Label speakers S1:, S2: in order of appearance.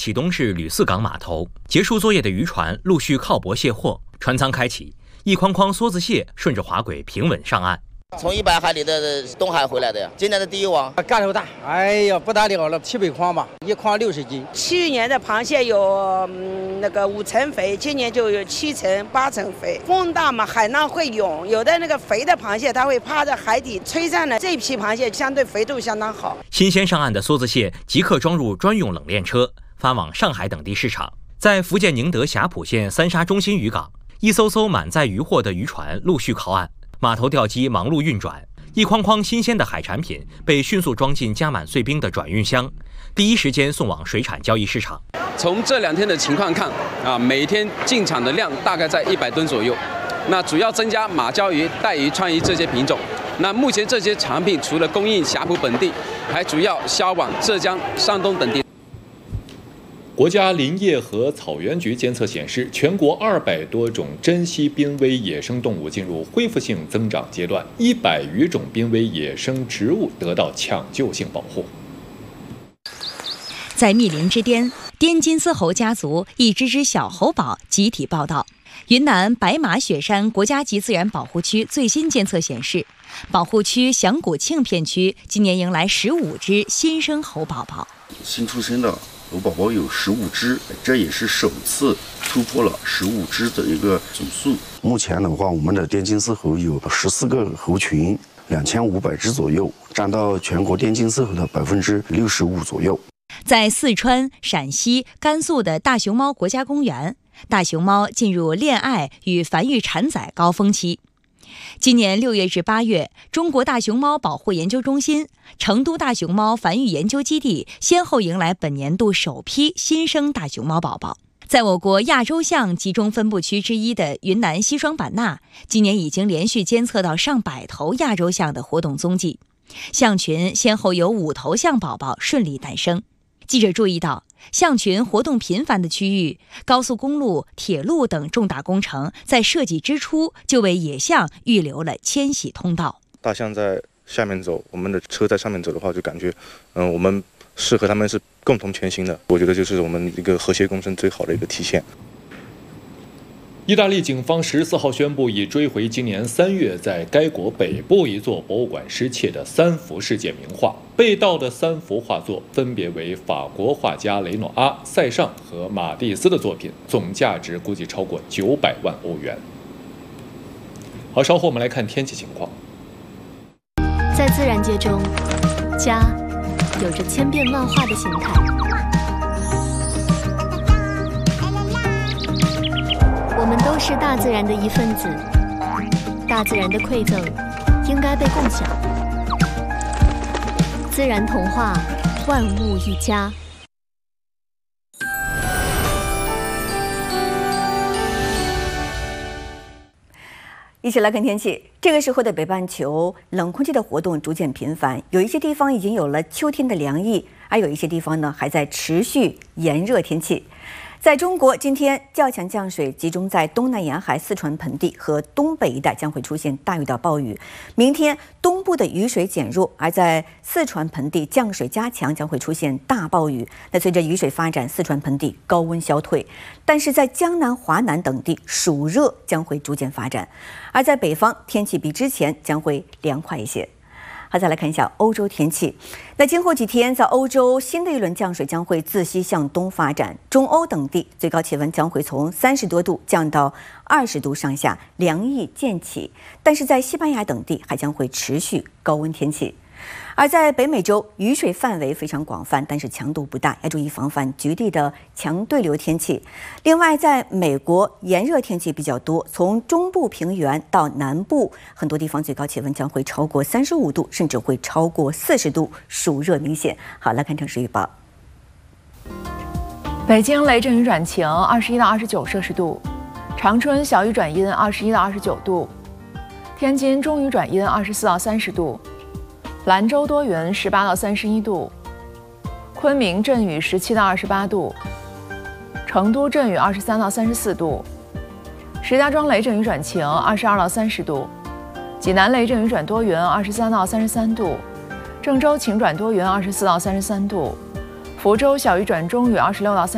S1: 启东市吕四港码头，结束作业的渔船陆续靠泊卸货，船舱开启，一筐筐梭子蟹顺着滑轨平稳上岸。
S2: 从100海里的东海回来的呀，今年的第一网，
S3: 干头大，哎呀，不得了了，700筐吧，一筐60斤。
S4: 去年的螃蟹有那个5成肥，今年就有7成、8成肥。风大嘛，海浪会涌，有的那个肥的螃蟹它会趴在海底吹散了，这批螃蟹相对肥度相当好。
S1: 新鲜上岸的梭子蟹即刻装入专用冷链车，发往上海等地市场。在福建宁德霞浦县三沙中心渔港，一艘艘满载渔货的渔船陆续靠岸。码头吊机忙碌运转，一筐筐新鲜的海产品被迅速装进加满碎冰的转运箱，第一时间送往水产交易市场。
S5: 从这2天的情况看，每天进场的量大概在100吨左右。那主要增加马鲛鱼、带鱼、川鱼这些品种。那目前这些产品除了供应霞浦本地，还主要销往浙江、山东等地。
S6: 国家林业和草原局监测显示，全国200多种珍稀濒危野生动物进入恢复性增长阶段，100余种濒危野生植物得到抢救性保护。
S7: 在密林之巅，滇金丝猴家族一只小猴宝集体报道。云南白马雪山国家级自然保护区最新监测显示，保护区响古庆片区今年迎来15只新生猴宝宝。
S8: 新出生的猴宝宝有15只，这也是首次突破了15只的一个总数。目前的话，我们的滇金丝猴有14个猴群，2500只左右，占到全国滇金丝猴的65%左右。
S7: 在四川、陕西、甘肃的大熊猫国家公园，大熊猫进入恋爱与繁育产崽高峰期。今年6月至8月，中国大熊猫保护研究中心、成都大熊猫繁育研究基地先后迎来本年度首批新生大熊猫宝宝。在我国亚洲象集中分布区之一的云南西双版纳，今年已经连续监测到上百头亚洲象的活动踪迹，象群先后有5头象宝宝顺利诞生。记者注意到，象群活动频繁的区域，高速公路、铁路等重大工程在设计之初就为野象预留了迁徙通道。
S9: 大象在下面走，我们的车在上面走的话，就感觉，我们是和他们是共同前行的。我觉得就是我们一个和谐共生最好的一个体现。
S6: 意大利警方14号宣布，已追回今年3月在该国北部一座博物馆失窃的3幅世界名画。被盗的3幅画作分别为法国画家雷诺阿、塞尚和马蒂斯的作品，总价值估计超过900万欧元。好，稍后我们来看天气情况。
S10: 在自然界中，家有着千变万化的形态。我们都是大自然的一份子，大自然的馈赠应该被共享。自然童话，万物一家。
S11: 一起来看天气。这个时候的北半球，冷空气的活动逐渐频繁，有一些地方已经有了秋天的凉意，而有一些地方呢还在持续炎热天气。在中国，今天较强降水集中在东南沿海四川盆地和东北一带，将会出现大雨到暴雨。明天东部的雨水减弱，而在四川盆地降水加强，将会出现大暴雨。那随着雨水发展，四川盆地高温消退，但是在江南、华南等地暑热将会逐渐发展，而在北方天气比之前将会凉快一些。好，再来看一下欧洲天气。那今后几天，在欧洲新的一轮降水将会自西向东发展，中欧等地最高气温将会从30多度降到20度上下，凉意渐起。但是在西班牙等地还将会持续高温天气。而在北美洲，雨水范围非常广泛，但是强度不大，要注意防范局地的强对流天气。另外，在美国炎热天气比较多，从中部平原到南部，很多地方最高气温将会超过35度，甚至会超过40度，暑热明显。好，来看城市预报。
S12: 北京雷阵雨转晴，21到29摄氏度；长春小雨转阴，21到29度；天津中雨转阴，24到30度。兰州多云，18到31度；昆明阵雨，17到28度；成都阵雨，23到34度；石家庄雷阵雨转晴，22到30度；济南雷阵雨转多云，23到33度；郑州晴转多云，24到33度；福州小雨转中雨，26到30度。